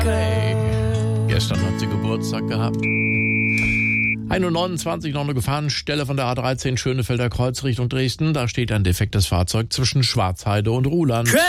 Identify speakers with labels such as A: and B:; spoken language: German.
A: Hey, gestern hat sie Geburtstag gehabt. 1:29 Uhr, noch eine Gefahrenstelle von der A13 Schönefelder Kreuz Richtung Dresden. Da steht ein defektes Fahrzeug zwischen Schwarzheide und Ruhland.